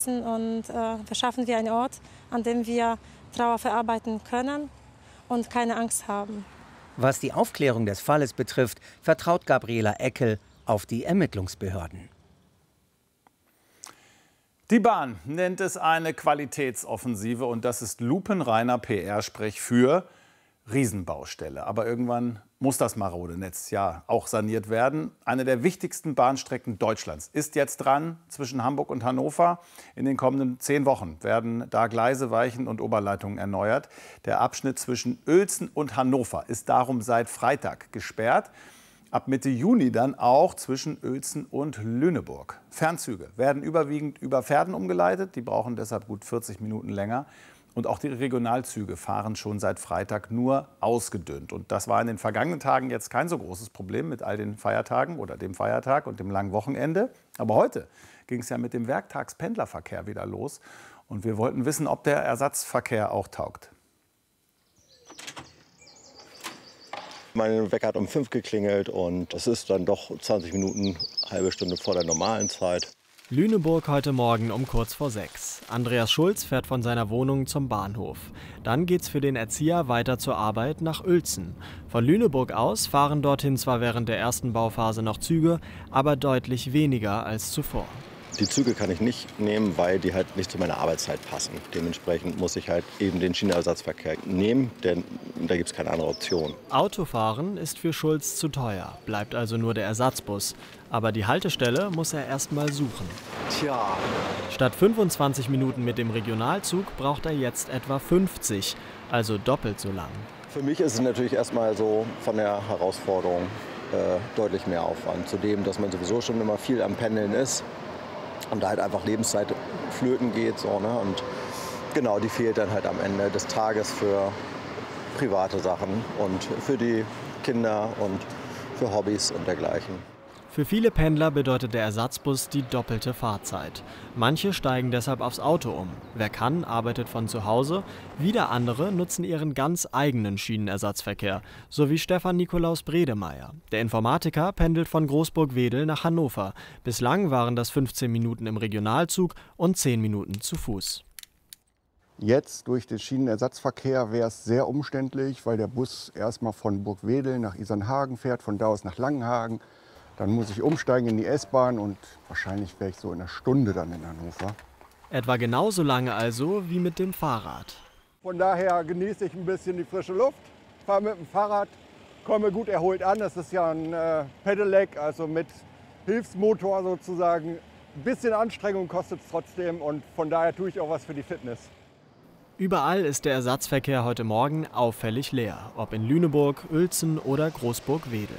Und verschaffen wir einen Ort, an dem wir Trauer verarbeiten können und keine Angst haben. Was die Aufklärung des Falles betrifft, vertraut Gabriela Eckel auf die Ermittlungsbehörden. Die Bahn nennt es eine Qualitätsoffensive und das ist lupenreiner PR-Sprech für Riesenbaustelle. Aber irgendwann muss das marode Netz ja auch saniert werden. Eine der wichtigsten Bahnstrecken Deutschlands ist jetzt dran zwischen Hamburg und Hannover. In den kommenden 10 Wochen werden da Gleise, Weichen und Oberleitungen erneuert. Der Abschnitt zwischen Uelzen und Hannover ist darum seit Freitag gesperrt. Ab Mitte Juni dann auch zwischen Uelzen und Lüneburg. Fernzüge werden überwiegend über Verden umgeleitet. Die brauchen deshalb gut 40 Minuten länger. Und auch die Regionalzüge fahren schon seit Freitag nur ausgedünnt. Und das war in den vergangenen Tagen jetzt kein so großes Problem mit all den Feiertagen oder dem Feiertag und dem langen Wochenende. Aber heute ging es ja mit dem Werktagspendlerverkehr wieder los. Und wir wollten wissen, ob der Ersatzverkehr auch taugt. Mein Wecker hat um 5 geklingelt und es ist dann doch 20 Minuten, halbe Stunde vor der normalen Zeit. Lüneburg heute Morgen um kurz vor 6. Andreas Schulz fährt von seiner Wohnung zum Bahnhof. Dann geht's für den Erzieher weiter zur Arbeit nach Uelzen. Von Lüneburg aus fahren dorthin zwar während der ersten Bauphase noch Züge, aber deutlich weniger als zuvor. Die Züge kann ich nicht nehmen, weil die halt nicht zu meiner Arbeitszeit passen. Dementsprechend muss ich halt eben den Schienenersatzverkehr nehmen, denn da gibt es keine andere Option. Autofahren ist für Schulz zu teuer, bleibt also nur der Ersatzbus. Aber die Haltestelle muss er erst mal suchen. Tja. Statt 25 Minuten mit dem Regionalzug braucht er jetzt etwa 50, also doppelt so lang. Für mich ist es natürlich erstmal so von der Herausforderung deutlich mehr Aufwand. Zudem, dass man sowieso schon immer viel am Pendeln ist. Und da halt einfach Lebenszeit flöten geht. So, ne? Und genau, die fehlt dann halt am Ende des Tages für private Sachen und für die Kinder und für Hobbys und dergleichen. Für viele Pendler bedeutet der Ersatzbus die doppelte Fahrzeit. Manche steigen deshalb aufs Auto um. Wer kann, arbeitet von zu Hause. Wieder andere nutzen ihren ganz eigenen Schienenersatzverkehr. So wie Stefan Nikolaus Bredemeier. Der Informatiker pendelt von Großburg-Wedel nach Hannover. Bislang waren das 15 Minuten im Regionalzug und 10 Minuten zu Fuß. Jetzt durch den Schienenersatzverkehr wäre es sehr umständlich, weil der Bus erstmal von Burgwedel nach Isernhagen fährt, von da aus nach Langenhagen. Dann muss ich umsteigen in die S-Bahn und wahrscheinlich wäre ich so in einer Stunde dann in Hannover. Etwa genauso lange also wie mit dem Fahrrad. Von daher genieße ich ein bisschen die frische Luft, fahre mit dem Fahrrad, komme gut erholt an. Das ist ja ein Pedelec, also mit Hilfsmotor sozusagen. Ein bisschen Anstrengung kostet es trotzdem und von daher tue ich auch was für die Fitness. Überall ist der Ersatzverkehr heute Morgen auffällig leer, ob in Lüneburg, Uelzen oder Großburg-Wedel.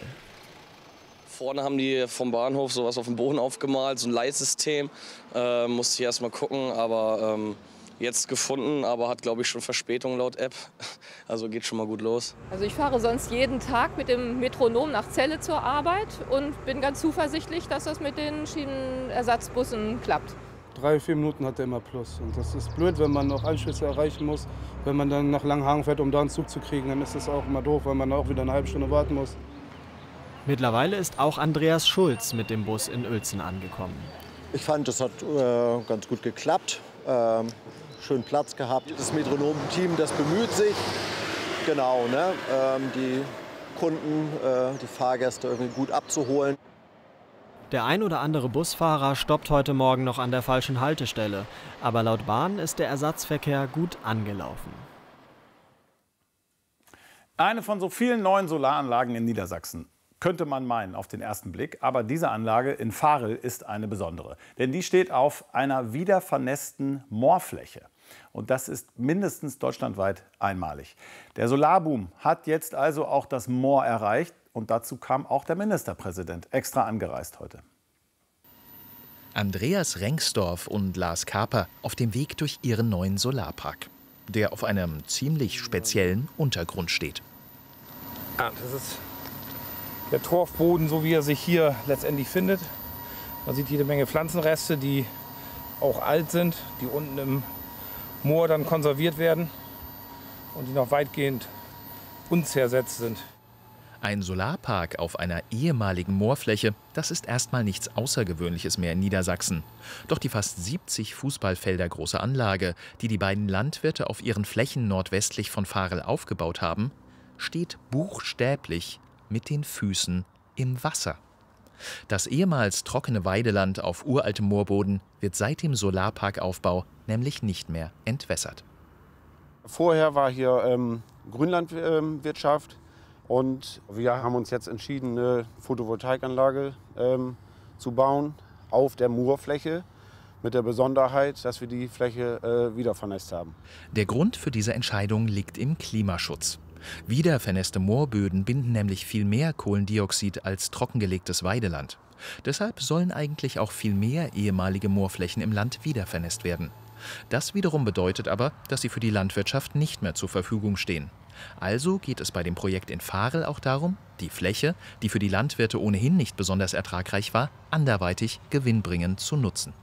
Vorne haben die vom Bahnhof sowas auf dem Boden aufgemalt, so ein Leitsystem. Musste ich erst mal gucken, aber jetzt gefunden, aber hat, glaube ich, schon Verspätung laut App. Also geht schon mal gut los. Also ich fahre sonst jeden Tag mit dem Metronom nach Celle zur Arbeit und bin ganz zuversichtlich, dass das mit den Schienenersatzbussen klappt. 3-4 Minuten hat er immer Plus. Und das ist blöd, wenn man noch Anschlüsse erreichen muss. Wenn man dann nach Langenhagen fährt, um da einen Zug zu kriegen, dann ist das auch immer doof, weil man auch wieder eine halbe Stunde warten muss. Mittlerweile ist auch Andreas Schulz mit dem Bus in Uelzen angekommen. Ich fand, das hat ganz gut geklappt. Schön Platz gehabt. Das Metronom-Team, das bemüht sich, genau, ne, die Kunden, die Fahrgäste irgendwie gut abzuholen. Der ein oder andere Busfahrer stoppt heute Morgen noch an der falschen Haltestelle. Aber laut Bahn ist der Ersatzverkehr gut angelaufen. Eine von so vielen neuen Solaranlagen in Niedersachsen. Könnte man meinen auf den ersten Blick, aber diese Anlage in Varel ist eine besondere. Denn die steht auf einer wiedervernässten Moorfläche. Und das ist mindestens deutschlandweit einmalig. Der Solarboom hat jetzt also auch das Moor erreicht. Und dazu kam auch der Ministerpräsident extra angereist heute. Andreas Rengsdorf und Lars Kaper auf dem Weg durch ihren neuen Solarpark, der auf einem ziemlich speziellen Untergrund steht. Ja, das ist der Torfboden, so wie er sich hier letztendlich findet. Man sieht jede Menge Pflanzenreste, die auch alt sind, die unten im Moor dann konserviert werden und die noch weitgehend unzersetzt sind. Ein Solarpark auf einer ehemaligen Moorfläche, das ist erstmal nichts Außergewöhnliches mehr in Niedersachsen. Doch die fast 70 Fußballfelder große Anlage, die die beiden Landwirte auf ihren Flächen nordwestlich von Varel aufgebaut haben, steht buchstäblich mit den Füßen im Wasser. Das ehemals trockene Weideland auf uraltem Moorboden wird seit dem Solarparkaufbau nämlich nicht mehr entwässert. Vorher war hier Grünlandwirtschaft und wir haben uns jetzt entschieden, eine Photovoltaikanlage zu bauen auf der Moorfläche mit der Besonderheit, dass wir die Fläche wieder vernässt haben. Der Grund für diese Entscheidung liegt im Klimaschutz. Wiedervernässte Moorböden binden nämlich viel mehr Kohlendioxid als trockengelegtes Weideland. Deshalb sollen eigentlich auch viel mehr ehemalige Moorflächen im Land wiedervernässt werden. Das wiederum bedeutet aber, dass sie für die Landwirtschaft nicht mehr zur Verfügung stehen. Also geht es bei dem Projekt in Varel auch darum, die Fläche, die für die Landwirte ohnehin nicht besonders ertragreich war, anderweitig gewinnbringend zu nutzen.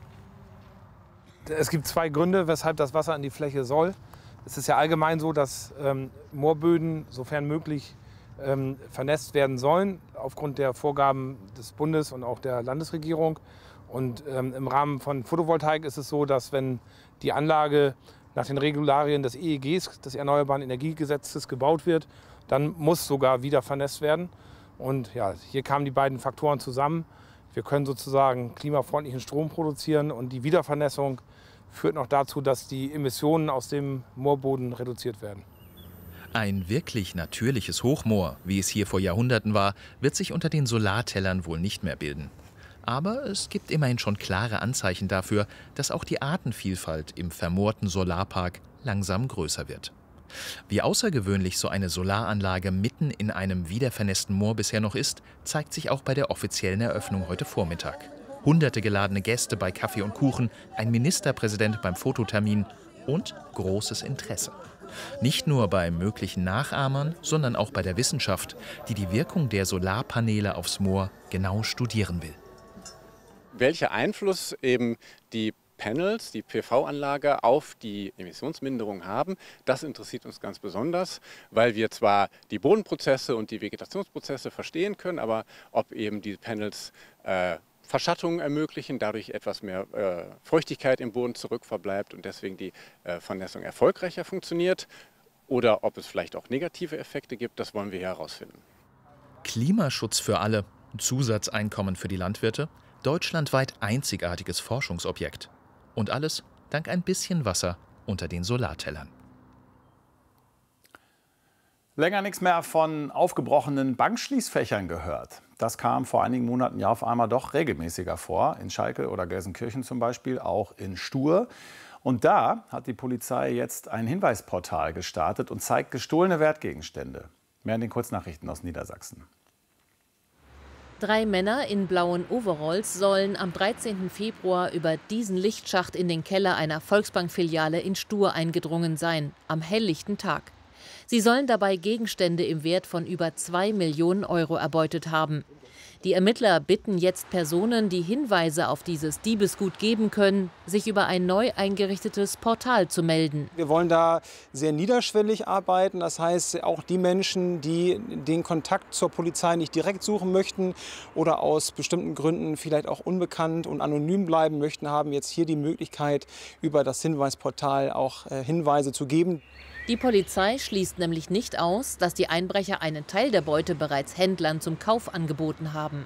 Es gibt zwei Gründe, weshalb das Wasser an die Fläche soll. Es ist ja allgemein so, dass Moorböden, sofern möglich, vernässt werden sollen, aufgrund der Vorgaben des Bundes und auch der Landesregierung. Und im Rahmen von Photovoltaik ist es so, dass wenn die Anlage nach den Regularien des EEGs, des Erneuerbaren Energiegesetzes, gebaut wird, dann muss sogar wieder vernässt werden. Und ja, hier kamen die beiden Faktoren zusammen. Wir können sozusagen klimafreundlichen Strom produzieren und die Wiedervernässung führt noch dazu, dass die Emissionen aus dem Moorboden reduziert werden. Ein wirklich natürliches Hochmoor, wie es hier vor Jahrhunderten war, wird sich unter den Solartellern wohl nicht mehr bilden. Aber es gibt immerhin schon klare Anzeichen dafür, dass auch die Artenvielfalt im vermoorten Solarpark langsam größer wird. Wie außergewöhnlich so eine Solaranlage mitten in einem wiedervernässten Moor bisher noch ist, zeigt sich auch bei der offiziellen Eröffnung heute Vormittag. Hunderte geladene Gäste bei Kaffee und Kuchen, ein Ministerpräsident beim Fototermin und großes Interesse. Nicht nur bei möglichen Nachahmern, sondern auch bei der Wissenschaft, die die Wirkung der Solarpaneele aufs Moor genau studieren will. Welcher Einfluss eben die Panels, die PV-Anlage auf die Emissionsminderung haben, das interessiert uns ganz besonders, weil wir zwar die Bodenprozesse und die Vegetationsprozesse verstehen können, aber ob eben die Panels Verschattungen ermöglichen, dadurch etwas mehr Feuchtigkeit im Boden zurückverbleibt und deswegen die Vernässung erfolgreicher funktioniert oder ob es vielleicht auch negative Effekte gibt, das wollen wir herausfinden. Klimaschutz für alle, Zusatzeinkommen für die Landwirte, deutschlandweit einzigartiges Forschungsobjekt. Und alles dank ein bisschen Wasser unter den Solartellern. Länger nichts mehr von aufgebrochenen Bankschließfächern gehört. Das kam vor einigen Monaten ja auf einmal doch regelmäßiger vor. In Schalke oder Gelsenkirchen zum Beispiel, auch in Stur. Und da hat die Polizei jetzt ein Hinweisportal gestartet und zeigt gestohlene Wertgegenstände. Mehr in den Kurznachrichten aus Niedersachsen. 3 Männer in blauen Overalls sollen am 13. Februar über diesen Lichtschacht in den Keller einer Volksbank-Filiale in Stur eingedrungen sein, am helllichten Tag. Sie sollen dabei Gegenstände im Wert von über 2 Millionen Euro erbeutet haben. Die Ermittler bitten jetzt Personen, die Hinweise auf dieses Diebesgut geben können, sich über ein neu eingerichtetes Portal zu melden. Wir wollen da sehr niederschwellig arbeiten. Das heißt, auch die Menschen, die den Kontakt zur Polizei nicht direkt suchen möchten oder aus bestimmten Gründen vielleicht auch unbekannt und anonym bleiben möchten, haben jetzt hier die Möglichkeit, über das Hinweisportal auch Hinweise zu geben. Die Polizei schließt nämlich nicht aus, dass die Einbrecher einen Teil der Beute bereits Händlern zum Kauf angeboten haben.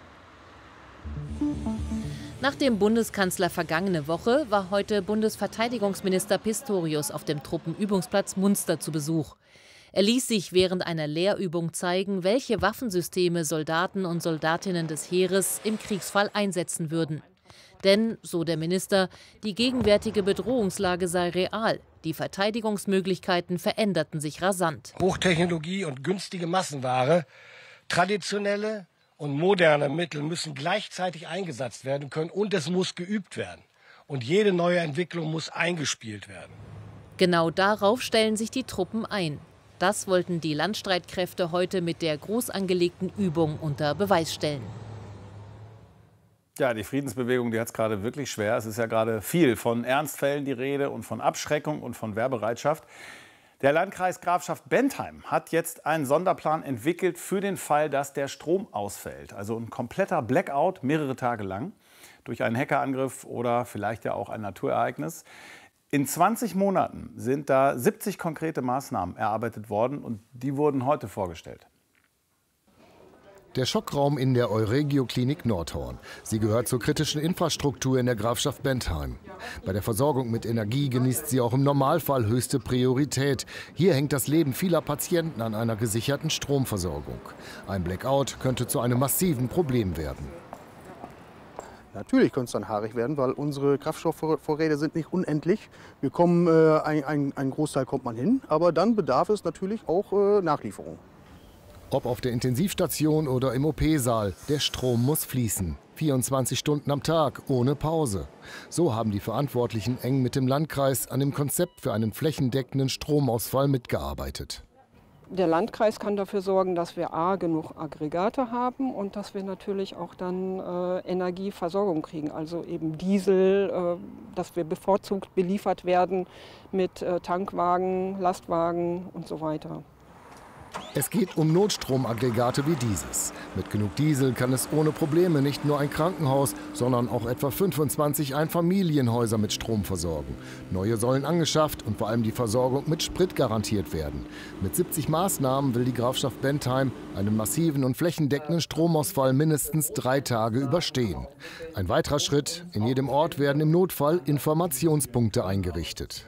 Nach dem Bundeskanzler vergangene Woche war heute Bundesverteidigungsminister Pistorius auf dem Truppenübungsplatz Munster zu Besuch. Er ließ sich während einer Lehrübung zeigen, welche Waffensysteme Soldaten und Soldatinnen des Heeres im Kriegsfall einsetzen würden. Denn, so der Minister, die gegenwärtige Bedrohungslage sei real. Die Verteidigungsmöglichkeiten veränderten sich rasant. Hochtechnologie und günstige Massenware, traditionelle und moderne Mittel müssen gleichzeitig eingesetzt werden können und es muss geübt werden. Und jede neue Entwicklung muss eingespielt werden. Genau darauf stellen sich die Truppen ein. Das wollten die Landstreitkräfte heute mit der groß angelegten Übung unter Beweis stellen. Ja, die Friedensbewegung, die hat es gerade wirklich schwer. Es ist ja gerade viel von Ernstfällen die Rede und von Abschreckung und von Wehrbereitschaft. Der Landkreis Grafschaft Bentheim hat jetzt einen Sonderplan entwickelt für den Fall, dass der Strom ausfällt. Also ein kompletter Blackout mehrere Tage lang durch einen Hackerangriff oder vielleicht ja auch ein Naturereignis. In 20 Monaten sind da 70 konkrete Maßnahmen erarbeitet worden und die wurden heute vorgestellt. Der Schockraum in der Euregio-Klinik Nordhorn. Sie gehört zur kritischen Infrastruktur in der Grafschaft Bentheim. Bei der Versorgung mit Energie genießt sie auch im Normalfall höchste Priorität. Hier hängt das Leben vieler Patienten an einer gesicherten Stromversorgung. Ein Blackout könnte zu einem massiven Problem werden. Natürlich könnte es dann haarig werden, weil unsere Kraftstoffvorräte sind nicht unendlich. Wir kommen, ein Großteil kommt man hin, aber dann bedarf es natürlich auch Nachlieferung. Ob auf der Intensivstation oder im OP-Saal, der Strom muss fließen. 24 Stunden am Tag, ohne Pause. So haben die Verantwortlichen eng mit dem Landkreis an dem Konzept für einen flächendeckenden Stromausfall mitgearbeitet. Der Landkreis kann dafür sorgen, dass wir genug Aggregate haben und dass wir natürlich auch dann Energieversorgung kriegen. Also eben Diesel, dass wir bevorzugt beliefert werden mit Tankwagen, Lastwagen und so weiter. Es geht um Notstromaggregate wie dieses. Mit genug Diesel kann es ohne Probleme nicht nur ein Krankenhaus, sondern auch etwa 25 Einfamilienhäuser mit Strom versorgen. Neue sollen angeschafft und vor allem die Versorgung mit Sprit garantiert werden. Mit 70 Maßnahmen will die Grafschaft Bentheim einen massiven und flächendeckenden Stromausfall mindestens 3 Tage überstehen. Ein weiterer Schritt: in jedem Ort werden im Notfall Informationspunkte eingerichtet.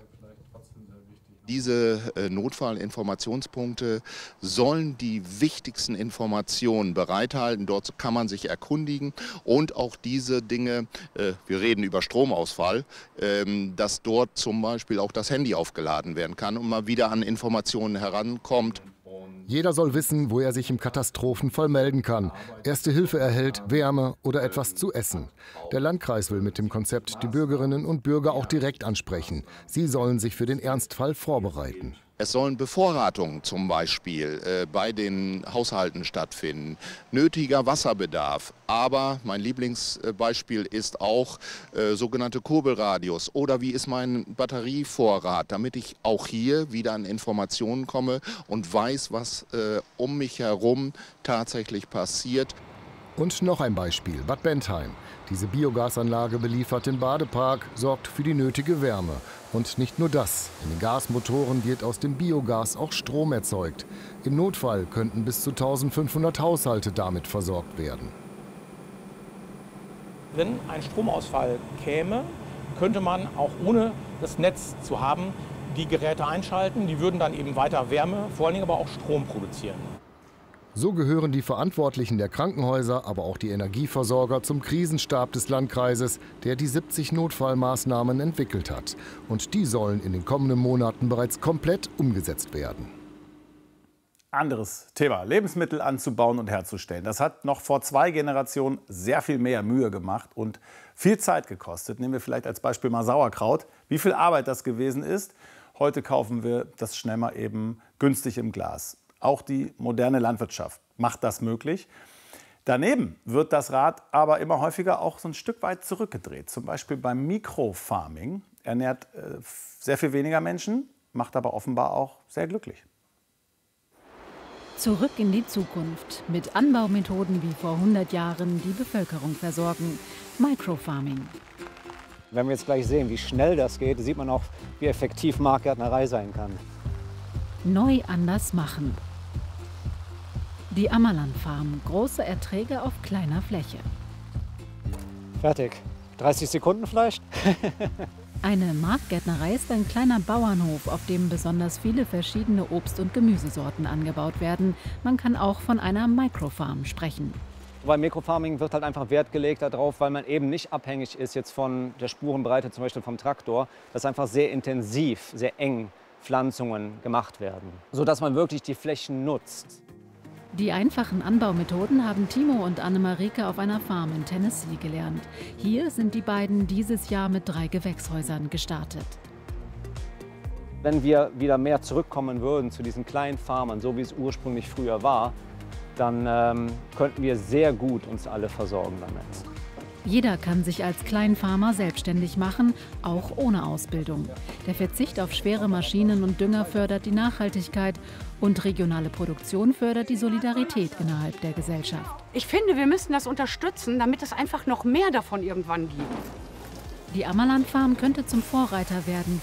Diese Notfallinformationspunkte sollen die wichtigsten Informationen bereithalten. Dort kann man sich erkundigen und auch diese Dinge, wir reden über Stromausfall, dass dort zum Beispiel auch das Handy aufgeladen werden kann und mal wieder an Informationen herankommt. Jeder soll wissen, wo er sich im Katastrophenfall melden kann, Erste Hilfe erhält, Wärme oder etwas zu essen. Der Landkreis will mit dem Konzept die Bürgerinnen und Bürger auch direkt ansprechen. Sie sollen sich für den Ernstfall vorbereiten. Es sollen Bevorratungen zum Beispiel bei den Haushalten stattfinden, nötiger Wasserbedarf. Aber mein Lieblingsbeispiel ist auch sogenannte Kurbelradios oder wie ist mein Batterievorrat, damit ich auch hier wieder an Informationen komme und weiß, was um mich herum tatsächlich passiert. Und noch ein Beispiel, Bad Bentheim. Diese Biogasanlage beliefert den Badepark, sorgt für die nötige Wärme. Und nicht nur das, in den Gasmotoren wird aus dem Biogas auch Strom erzeugt. Im Notfall könnten bis zu 1500 Haushalte damit versorgt werden. Wenn ein Stromausfall käme, könnte man auch ohne das Netz zu haben, die Geräte einschalten. Die würden dann eben weiter Wärme, vor allen Dingen aber auch Strom produzieren. So gehören die Verantwortlichen der Krankenhäuser, aber auch die Energieversorger zum Krisenstab des Landkreises, der die 70 Notfallmaßnahmen entwickelt hat. Und die sollen in den kommenden Monaten bereits komplett umgesetzt werden. Anderes Thema: Lebensmittel anzubauen und herzustellen. Das hat noch vor 2 Generationen sehr viel mehr Mühe gemacht und viel Zeit gekostet. Nehmen wir vielleicht als Beispiel mal Sauerkraut. Wie viel Arbeit das gewesen ist. Heute kaufen wir das schnell mal eben günstig im Glas. Auch die moderne Landwirtschaft macht das möglich. Daneben wird das Rad aber immer häufiger auch so ein Stück weit zurückgedreht. Zum Beispiel beim Mikrofarming. Ernährt sehr viel weniger Menschen, macht aber offenbar auch sehr glücklich. Zurück in die Zukunft. Mit Anbaumethoden wie vor 100 Jahren die Bevölkerung versorgen. Microfarming. Wenn wir jetzt gleich sehen, wie schnell das geht, sieht man auch, wie effektiv Marktgärtnerei sein kann. Neu anders machen. Die Ammerland Farm. Große Erträge auf kleiner Fläche. Fertig. 30 Sekunden vielleicht? Eine Marktgärtnerei ist ein kleiner Bauernhof, auf dem besonders viele verschiedene Obst- und Gemüsesorten angebaut werden. Man kann auch von einer Microfarm sprechen. Beim Mikrofarming wird halt einfach Wert gelegt darauf, weil man eben nicht abhängig ist jetzt von der Spurenbreite, zum Beispiel vom Traktor, dass einfach sehr intensiv, sehr eng Pflanzungen gemacht werden, sodass man wirklich die Flächen nutzt. Die einfachen Anbaumethoden haben Timo und Annemarike auf einer Farm in Tennessee gelernt. Hier sind die beiden dieses Jahr mit 3 Gewächshäusern gestartet. Wenn wir wieder mehr zurückkommen würden zu diesen kleinen Farmern, so wie es ursprünglich früher war, dann könnten wir sehr gut uns alle versorgen damit. Jeder kann sich als Kleinfarmer selbstständig machen, auch ohne Ausbildung. Der Verzicht auf schwere Maschinen und Dünger fördert die Nachhaltigkeit und regionale Produktion fördert die Solidarität innerhalb der Gesellschaft. Ich finde, wir müssen das unterstützen, damit es einfach noch mehr davon irgendwann gibt. Die Ammerland Farm könnte zum Vorreiter werden